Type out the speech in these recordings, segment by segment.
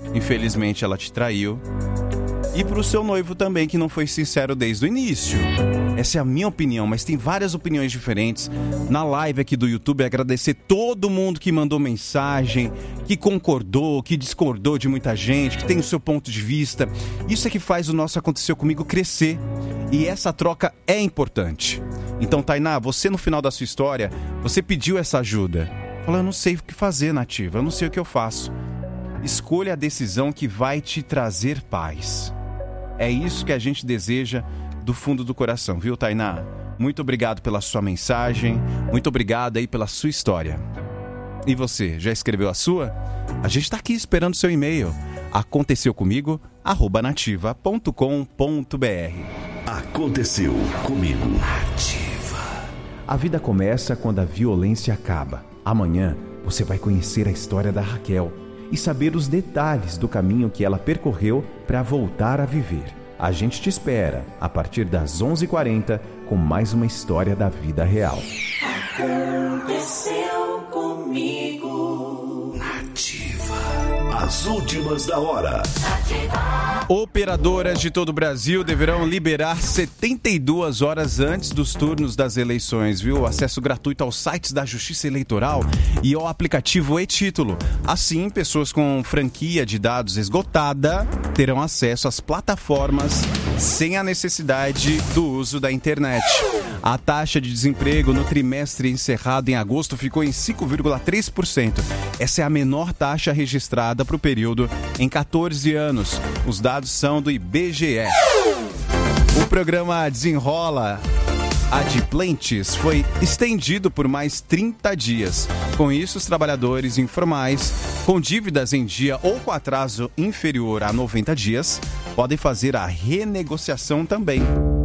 infelizmente ela te traiu. E pro seu noivo também, que não foi sincero desde o início. Essa é a minha opinião, mas tem várias opiniões diferentes. Na live aqui do YouTube, agradecer todo mundo que mandou mensagem, que concordou, que discordou de muita gente, que tem o seu ponto de vista. Isso é que faz o nosso Aconteceu Comigo crescer. E essa troca é importante. Então, Tainá, você no final da sua história, você pediu essa ajuda. Falou, eu não sei o que fazer, Nativa, eu não sei o que eu faço. Escolha a decisão que vai te trazer paz. É isso que a gente deseja do fundo do coração, viu, Tainá? Muito obrigado pela sua mensagem, muito obrigado aí pela sua história. E você, já escreveu a sua? A gente está aqui esperando o seu e-mail. aconteceucomigo@nativa.com.br. Aconteceu comigo. Nativa. A vida começa quando a violência acaba. Amanhã você vai conhecer a história da Raquel e saber os detalhes do caminho que ela percorreu para voltar a viver. A gente te espera a partir das 11h40 com mais uma história da vida real. Aconteceu comigo. Nativa. As últimas da hora. Operadoras de todo o Brasil deverão liberar 72 horas antes dos turnos das eleições, viu? Acesso gratuito aos sites da Justiça Eleitoral e ao aplicativo e-Título. Assim, pessoas com franquia de dados esgotada terão acesso às plataformas sem a necessidade do uso da internet. A taxa de desemprego no trimestre encerrado em agosto ficou em 5,3%. Essa é a menor taxa registrada para o período em 14 anos. Os dados são do IBGE. O programa Desenrola Adimplentes foi estendido por mais 30 dias. Com isso, os trabalhadores informais com dívidas em dia ou com atraso inferior a 90 dias podem fazer a renegociação também.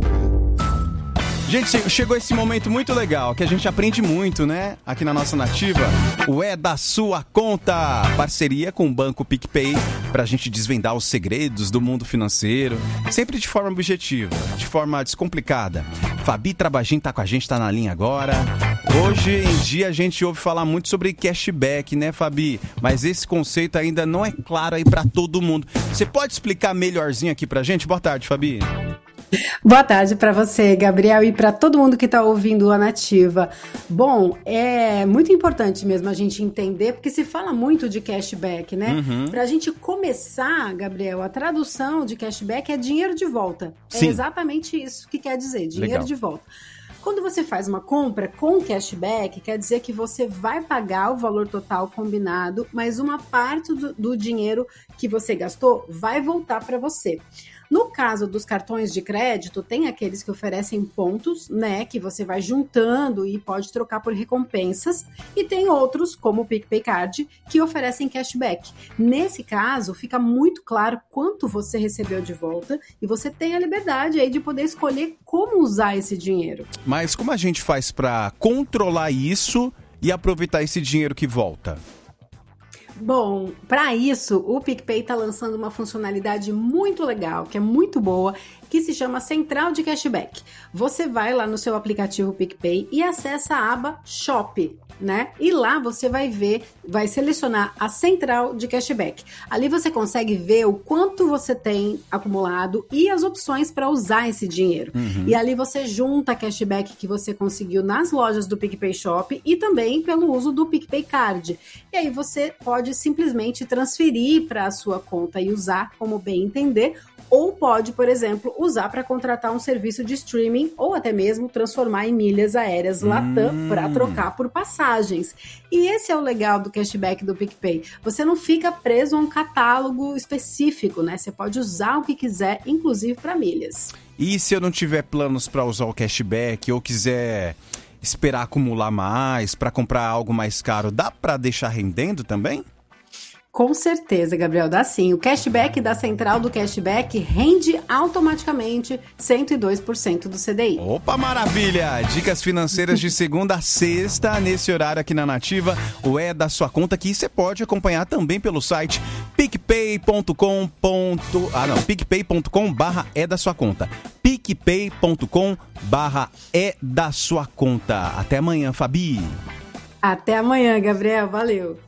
Gente, chegou esse momento muito legal, que a gente aprende muito, né? Aqui na nossa Nativa, o É da Sua Conta. Parceria com o Banco PicPay, pra gente desvendar os segredos do mundo financeiro, sempre de forma objetiva, de forma descomplicada. Fabi Trabagin tá com a gente, tá na linha agora. Hoje em dia a gente ouve falar muito sobre cashback, né, Fabi? Mas esse conceito ainda não é claro aí pra todo mundo. Você pode explicar melhorzinho aqui pra gente? Boa tarde, Fabi. Boa tarde para você, Gabriel, e para todo mundo que está ouvindo a Nativa. Bom, é muito importante mesmo a gente entender, porque se fala muito de cashback, né? Para a gente começar, Gabriel, a tradução de cashback é dinheiro de volta. Sim. É exatamente isso que quer dizer, dinheiro Legal. de volta. Quando você faz uma compra com cashback, quer dizer que você vai pagar o valor total combinado, mas uma parte do dinheiro que você gastou vai voltar para você. No caso dos cartões de crédito, tem aqueles que oferecem pontos, né, que você vai juntando e pode trocar por recompensas, e tem outros, como o PicPay Card, que oferecem cashback. Nesse caso, fica muito claro quanto você recebeu de volta e você tem a liberdade aí de poder escolher como usar esse dinheiro. Mas como a gente faz para controlar isso e aproveitar esse dinheiro que volta? Bom, para isso, o PicPay está lançando uma funcionalidade muito legal, que é muito boa, que se chama Central de Cashback. Você vai lá no seu aplicativo PicPay e acessa a aba Shop, né? E lá você vai ver, vai selecionar a Central de Cashback. Ali você consegue ver o quanto você tem acumulado e as opções para usar esse dinheiro. E ali você junta cashback que você conseguiu nas lojas do PicPay Shop e também pelo uso do PicPay Card. E aí você pode simplesmente transferir para a sua conta e usar como bem entender, ou pode, por exemplo, usar para contratar um serviço de streaming ou até mesmo transformar em milhas aéreas Latam para trocar por passagens. E esse é o legal do cashback do PicPay. Você não fica preso a um catálogo específico, né? Você pode usar o que quiser, inclusive para milhas. E se eu não tiver planos para usar o cashback ou quiser esperar acumular mais para comprar algo mais caro, dá para deixar rendendo também? Com certeza, Gabriel, dá sim. O cashback da Central do Cashback rende automaticamente 102% do CDI. Opa, maravilha! Dicas financeiras de segunda a sexta, nesse horário aqui na Nativa, o É da Sua Conta, que você pode acompanhar também pelo site picpay.com/é da sua conta. picpay.com/é da sua conta. Até amanhã, Fabi! Até amanhã, Gabriel. Valeu!